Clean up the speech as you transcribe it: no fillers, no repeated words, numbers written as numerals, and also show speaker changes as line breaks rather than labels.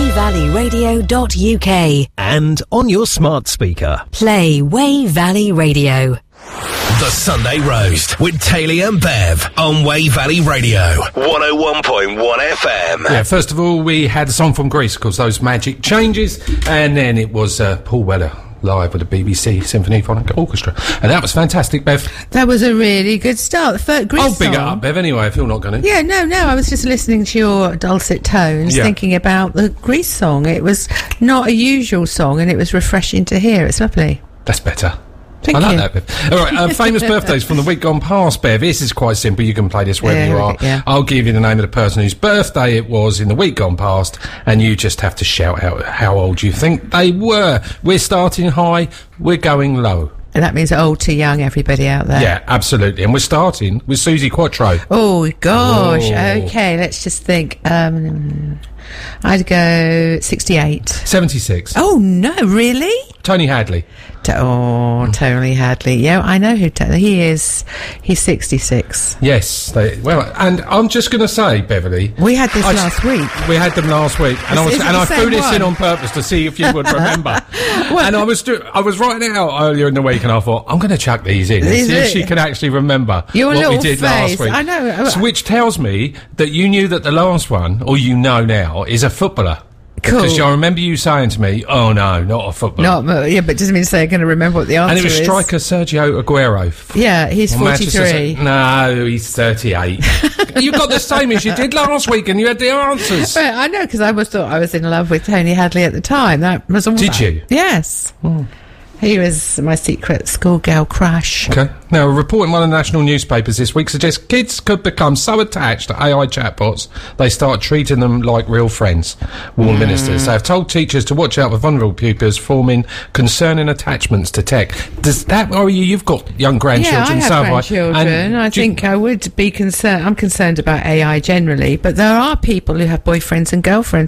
wayvalleyradio.uk.
And on your smart speaker.
Play Way Valley Radio.
The Sunday Roast with Taylor and Bev on Way Valley Radio 101.1 FM.
Yeah, first of all, we had a song from Greece, of course, those magic changes, and then it was Paul Weller live with the BBC Symphony-Phonic Orchestra, and that was fantastic, Bev.
That was a really good start. The first Greece
I'll big it
song.
up, Bev, anyway, if you're not going to.
Yeah, no, I was just listening to your dulcet tones, thinking about the Greece song. It was not a usual song, and it was refreshing to hear. It's lovely.
That's better.
Thank
I like
you.
that, Bev. All right, famous birthdays from the week gone past, Bev. This is quite simple. You can play this wherever you are.
Yeah.
I'll give you the name of the person whose birthday it was in the week gone past, and you just have to shout out how old you think they were. We're starting high, we're going low.
And that means old to young, everybody out there.
Yeah, absolutely. And we're starting with Susie Quattro.
Oh, gosh.
Oh.
Okay, let's just think. I'd go 68.
76.
Oh, no, really?
Tony Hadley.
Tony Hadley. Yeah, I know who he is. He's 66.
Yes. And I'm just going to say, Beverly.
We had this last week.
We had them last week. And I threw this in on purpose to see if you would remember. And I was writing it out earlier in the week, and I thought, I'm going to chuck these in and see if she can actually remember what we did last week.
I know.
So, which tells me that you knew that the last one, or you know now, is a footballer.
Cool.
Because I remember you saying to me, "Oh no, not a footballer."
But it doesn't mean to say I'm going to remember what the answer is.
And it was striker Sergio Aguero.
Yeah, he's 43.
No, he's 38. You got the same as you did last week, and you had the answers.
Well, I know, because I thought I was in love with Tony Hadley at the time. That was all.
Did you?
Yes. He was my secret schoolgirl crush.
Okay. Now, a report in one of the national newspapers this week suggests kids could become so attached to AI chatbots they start treating them like real friends, warn ministers. They have told teachers to watch out for vulnerable pupils forming concerning attachments to tech. Does that worry you? You've got young grandchildren.
Yeah, I have grandchildren. I think I would be concerned. I'm concerned about AI generally, but there are people who have boyfriends and girlfriends